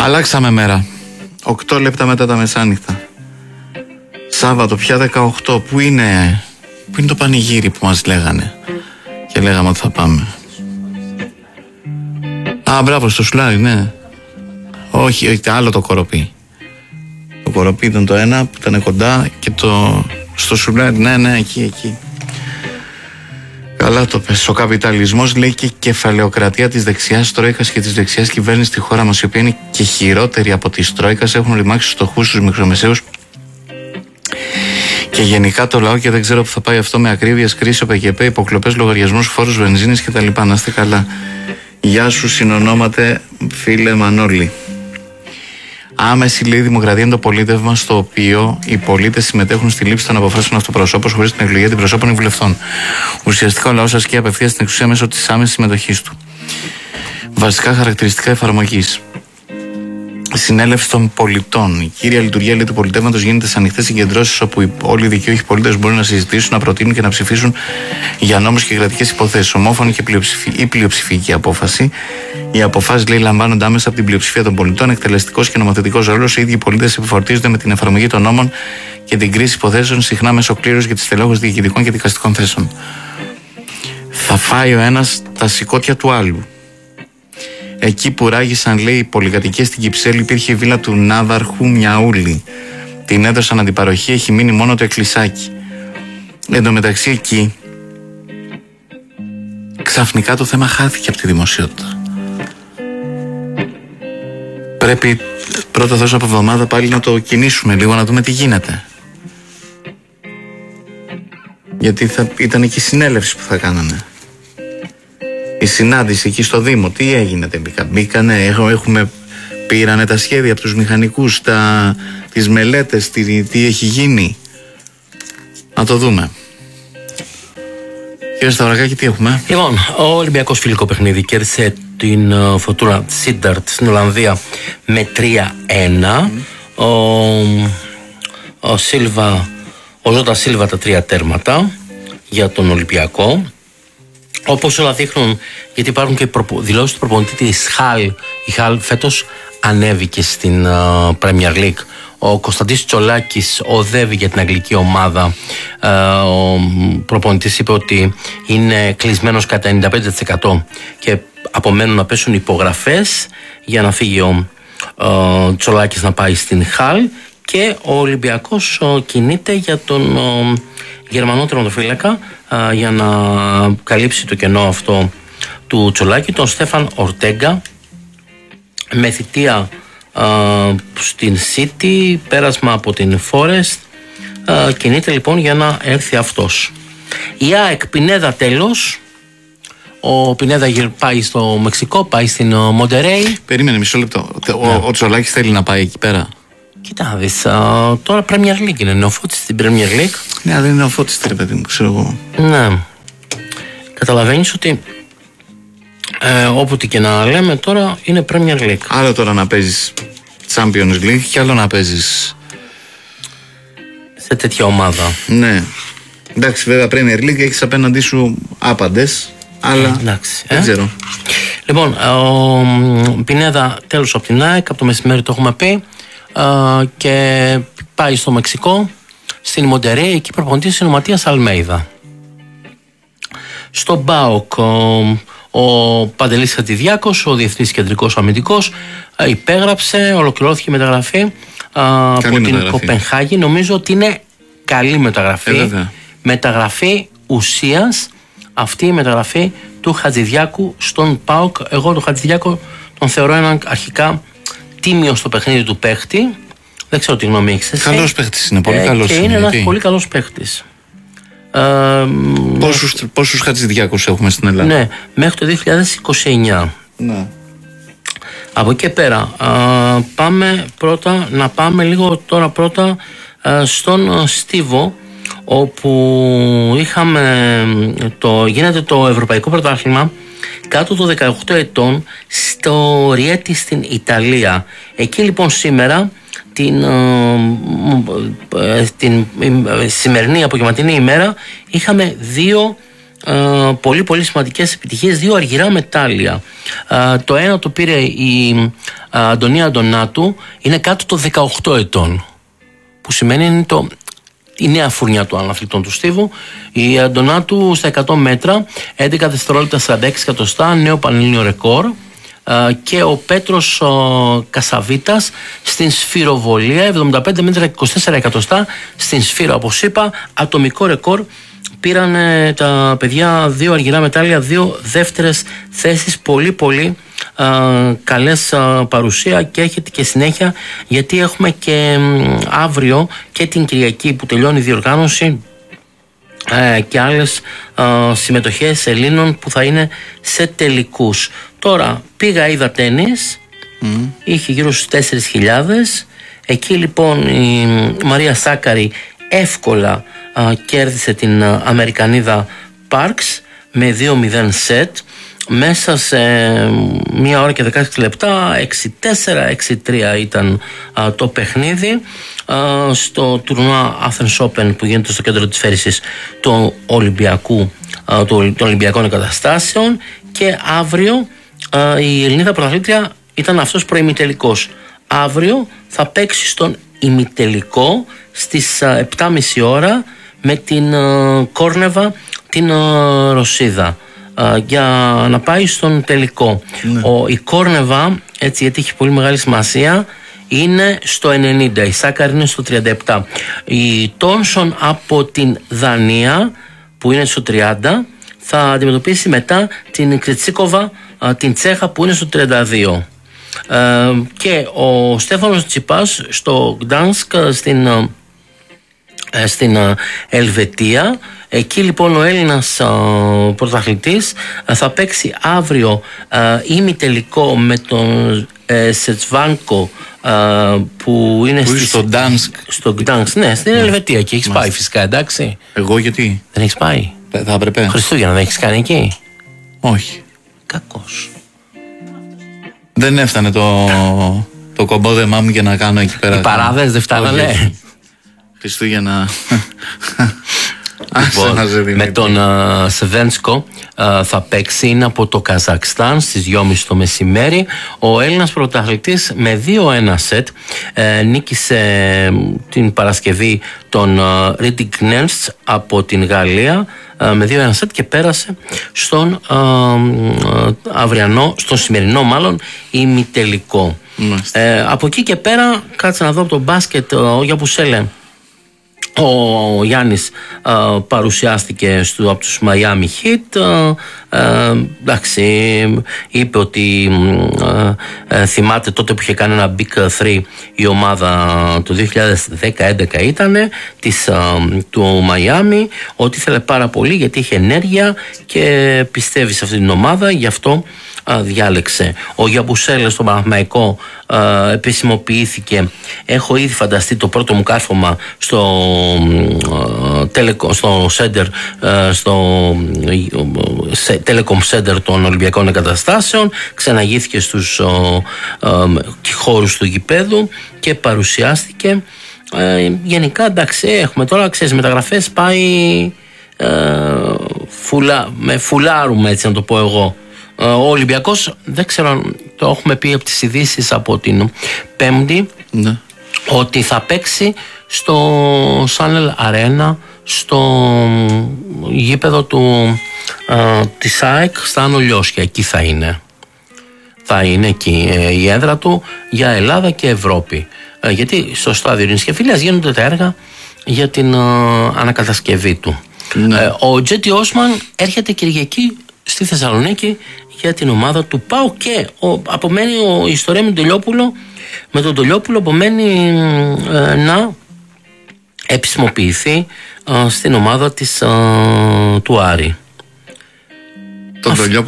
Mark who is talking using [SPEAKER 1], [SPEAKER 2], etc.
[SPEAKER 1] Αλλάξαμε μέρα. 8 λεπτά μετά τα μεσάνυχτα. Σάββατο πια 18. Πού είναι το πανηγύρι που μας λέγανε και λέγαμε ότι θα πάμε? Α, μπράβο, στο Σουλάρι, ναι. Όχι, άλλο το Κοροπή. Το Κοροπή ήταν το ένα που ήταν κοντά και το στο Σουλάρι, ναι, εκεί. Καλά το πες. Ο καπιταλισμός, λέει, και η κεφαλαιοκρατία της δεξιάς Τρόικας και της δεξιάς κυβέρνησης στη χώρα μας, η οποία είναι και χειρότερη από της Τρόικας, έχουν ρημάξει στους φτωχούς, στους μικρομεσαίους και γενικά το λαό, και δεν ξέρω που θα πάει αυτό με ακρίβειες, κρίση, ΟΠΕΚΕΠΕ, υποκλοπές, λογαριασμούς, φόρους βενζίνης κτλ. Να είστε καλά. Γεια σου, συνονόματε φίλε Μανώλη. Άμεση, λέει, δημοκρατία είναι το πολίτευμα στο οποίο οι πολίτες συμμετέχουν στη λήψη των αποφάσεων αυτοπροσώπως χωρίς την εκλογή αντιπροσώπων ή βουλευτών. Ουσιαστικά ο λαός ασκεί απευθείας την εξουσία μέσω της άμεσης συμμετοχής του. Βασικά χαρακτηριστικά εφαρμογής. Συνέλευση των πολιτών. Η κύρια λειτουργία, λέει, του πολιτεύματος γίνεται σε ανοιχτές συγκεντρώσεις όπου όλοι οι δικαιούχοι πολίτες μπορούν να συζητήσουν, να προτείνουν και να ψηφίσουν για νόμους και κρατικές υποθέσεις. Ομόφωνη και πλειοψηφική απόφαση. Οι αποφάσεις, λέει, λαμβάνονται άμεσα από την πλειοψηφία των πολιτών. Εκτελεστικός και νομοθετικός ρόλος. Οι ίδιοι οι πολίτες επιφορτίζονται με την εφαρμογή των νόμων και την κρίση υποθέσεων, συχνά μέσω κλήρωσης για τη στελέχωση διοικητικών και δικαστικών θέσεων. Θα φάει ο ένας τα σηκώτια του άλλου. Εκεί που ράγισαν, λέει, οι πολυκατοικίες στην Κυψέλη, υπήρχε η βίλα του Ναύαρχου Μιαούλη. Την έδωσαν αντιπαροχή, έχει μείνει μόνο το εκκλησάκι. Εν τω μεταξύ, εκεί ξαφνικά το θέμα χάθηκε από τη δημοσιότητα. Πρέπει πρώτα τόσο από εβδομάδα πάλι να το κινήσουμε λίγο, να δούμε τι γίνεται. Γιατί ήταν και η συνέλευση που θα κάνανε. Η συνάντηση εκεί στο Δήμο, τι έγινε τελικά? Πήρανε τα σχέδια από τους μηχανικούς, τις μελέτες, τι έχει γίνει? Να το δούμε. Κύριε Σταυρακάκη, τι έχουμε?
[SPEAKER 2] Λοιπόν, ο Ολυμπιακός φιλικό παιχνίδι κέρδισε την Φορτούνα Σίνταρτ στην Ολλανδία με 3-1. Ο Ζώτα Σίλβα τα 3 τέρματα για τον Ολυμπιακό. Όπως όλα δείχνουν, γιατί υπάρχουν και δηλώσεις του προπονητή της Χαλ. Η Χαλ φέτος ανέβηκε στην Premier League. Ο Κωνσταντής Τσολάκης οδεύει για την αγγλική ομάδα. Ο προπονητής είπε ότι είναι κλεισμένος κατά 95% και απομένουν να πέσουν υπογραφές για να φύγει ο Τσολάκης να πάει στην Χαλ, και ο Ολυμπιακός κινείται για τον Γερμανό τερματοφύλακα για να καλύψει το κενό αυτό του Τσολάκη, τον Στέφαν Ορτέγκα, με θητεία στην City, πέρασμα από την Forest, κινείται λοιπόν για να έρθει αυτός. Η ΑΕΚ Πινέδα τέλος. Ο Πινέδα πάει στο Μεξικό, πάει στην Μοντερέι.
[SPEAKER 1] Περίμενε μισό λεπτό. Ο Τσολάκης θέλει να πάει εκεί πέρα?
[SPEAKER 2] Κοίτα να δεις, τώρα Premier League είναι νεοφώτης στην Premier League.
[SPEAKER 1] Ναι, δεν είναι νεοφώτης, ρε παιδί μου, ξέρω εγώ.
[SPEAKER 2] Ναι. Καταλαβαίνεις ότι όποτε και να λέμε τώρα είναι Premier League.
[SPEAKER 1] Άλλο τώρα να παίζεις Champions League και άλλο να παίζεις
[SPEAKER 2] σε τέτοια ομάδα.
[SPEAKER 1] Ναι. Εντάξει, βέβαια Premier League έχεις απέναντί σου άπαντες, αλλά
[SPEAKER 2] εντάξει,
[SPEAKER 1] δεν ξέρω.
[SPEAKER 2] Λοιπόν, ο Πινέδα τέλος από την ΑΕΚ, από το μεσημέρι το έχουμε πει, και πάει στο Μεξικό, στην Μοντερέι. Εκεί προπονητής είναι ο Ματίας Αλμέιδα. Στο ΜΠΑΟΚ ο Παντελής Χατζηδιάκος, ο Διεθνής Κεντρικός Αμυντικός, υπέγραψε, ολοκληρώθηκε η μεταγραφή από την Κοπενχάγη. Νομίζω ότι είναι καλή μεταγραφή. Μεταγραφή ουσίας, αυτή η μεταγραφή του Χατζηδιάκου στον ΠΑΟΚ. Εγώ τον Χατζηδιάκο τον θεωρώ έναν αρχικά τίμιο στο παιχνίδι του παίχτη. Δεν ξέρω τι γνώμη έχεις εσύ.
[SPEAKER 1] Καλός παίχτης είναι, πολύ καλός.
[SPEAKER 2] Και είναι ένας πολύ καλός παίχτης.
[SPEAKER 1] Πόσους Χατζηδιάκους έχουμε στην Ελλάδα?
[SPEAKER 2] Ναι, μέχρι το 2029.
[SPEAKER 1] Ναι.
[SPEAKER 2] Από εκεί πέρα να πάμε λίγο τώρα πρώτα στον Στίβο, όπου γίνεται το Ευρωπαϊκό Πρωτάθλημα κάτω των 18 ετών στο Ριέτι στην Ιταλία. Εκεί λοιπόν σήμερα την σημερινή απογευματινή ημέρα είχαμε 2 πολύ πολύ σημαντικές επιτυχίες, 2 αργυρά μετάλλια. Το ένα το πήρε η Αντωνία Αντωνάτου, είναι κάτω των 18 ετών, που σημαίνει είναι η νέα φουρνιά του αναθλητών του στίβου. Η Αντωνάτου στα 100 μέτρα 11 δευτερόλεπτα 46 εκατοστά, νέο πανελλήνιο ρεκόρ. Και ο Πέτρος Κασαβίτας στην σφυροβολία 75 μέτρα 24 εκατοστά στην σφύρα, όπως είπα, ατομικό ρεκόρ. Πήραν τα παιδιά 2 αργυρά μετάλλια, 2 δεύτερες θέσεις, πολύ πολύ καλές παρουσία, και έχετε και συνέχεια, γιατί έχουμε και αύριο και την Κυριακή που τελειώνει η διοργάνωση και άλλες συμμετοχές Ελλήνων που θα είναι σε τελικούς. Τώρα πήγα, είδα τένις, είχε γύρω στους 4.000. Εκεί λοιπόν η Μαρία Σάκαρη εύκολα κέρδισε την Αμερικανίδα Πάρξ με 2-0 σετ μέσα σε 1 ώρα και 16 λεπτά. 6-4, 6-3 ήταν το παιχνίδι στο τουρνουά Athens Open που γίνεται στο κέντρο της Φέρησης των Ολυμπιακών Εγκαταστάσεων. Και αύριο η Ελληνίδα πρωταθλήτρια ήταν αυτός προημιτελικός. Αύριο θα παίξει στον ημιτελικό στις 7.30 ώρα με την Κόρνεβα, την Ρωσίδα, για να πάει στον τελικό. Η Κόρνεβα, έτσι, γιατί έχει πολύ μεγάλη σημασία, είναι στο 90, η Σάκαρη είναι στο 37. Η Τόνσον από την Δανία που είναι στο 30 θα αντιμετωπίσει μετά την Κριτσίκοβα, την Τσέχα, που είναι στο 32. Και ο Στέφανος Τσιπάς στο Γκτάνσκ στην Ελβετία. Εκεί λοιπόν ο Έλληνας πρωταθλητής θα παίξει αύριο ημιτελικό με τον Σετσβάνκο, που είναι
[SPEAKER 1] στο Γκτάνσκ.
[SPEAKER 2] Στο Γκτάνσκ, ναι, στην Ελβετία. Και έχεις πάει φυσικά, εντάξει?
[SPEAKER 1] Εγώ γιατί?
[SPEAKER 2] Δεν έχεις πάει?
[SPEAKER 1] Θα έπρεπε.
[SPEAKER 2] Χριστούγεννα δεν έχεις κάνει εκεί?
[SPEAKER 1] Όχι.
[SPEAKER 2] Κακός.
[SPEAKER 1] Δεν έφτανε το κομπόδεμά μου για να κάνω εκεί πέρα.
[SPEAKER 2] Οι παράδες δεν φτάνανε.
[SPEAKER 1] Χριστούγεννα.
[SPEAKER 2] Λοιπόν, με τον Σεβένσκο θα παίξει, είναι από το Καζακστάν στις 2.30 το μεσημέρι. Ο Έλληνας πρωταθλητής με 2-1 σετ νίκησε την Παρασκευή τον Ρίντιγκ Νέλστ από την Γαλλία με 2-1 σετ και πέρασε στον αυριανό, στον σημερινό μάλλον ημιτελικό. Από εκεί και πέρα, κάτσε να δω από το μπάσκετ, ο Γιαμπουσέλε. Ο Γιάννης παρουσιάστηκε από τους Miami Heat. Εντάξει, είπε ότι θυμάται τότε που είχε κάνει ένα Big 3 η ομάδα το 2010-11 ήταν του Miami, ότι ήθελε πάρα πολύ γιατί είχε ενέργεια και πιστεύει σε αυτή την ομάδα, γι' αυτό διάλεξε. Ο Γιαμπουσέλε στον Παναθηναϊκό επισημοποιήθηκε. Έχω ήδη φανταστεί το πρώτο μου κάρφωμα στο Center, στο Telecom Center των Ολυμπιακών Εγκαταστάσεων. Ξαναγήθηκε στους χώρους του γηπέδου και παρουσιάστηκε. Γενικά, εντάξει, έχουμε τώρα, ξέρεις, μεταγραφές πάει με φουλάρουμε, έτσι να το πω εγώ. Ο Ολυμπιακός, δεν ξέρω, το έχουμε πει από τις ειδήσεις από την Πέμπτη, ναι, ότι θα παίξει στο Σάνελ Αρένα, στο γήπεδο της ΑΕΚ στα Άνω Λιώσια. Εκεί θα είναι. Θα είναι εκεί η έδρα του για Ελλάδα και Ευρώπη. Γιατί στο στάδιο Ειρήνης και Φιλίας γίνονται τα έργα για την ανακατασκευή του. Ναι. Ο Τζέτι Όσμαν έρχεται Κυριακή στη Θεσσαλονίκη για την ομάδα του ΠΑΟ και απομένει η ιστορία με τον Τελειόπουλο. Με τον Τελειόπουλο απομένει να επισημοποιηθεί στην ομάδα του Άρη.
[SPEAKER 1] Τον Τελειόπουλο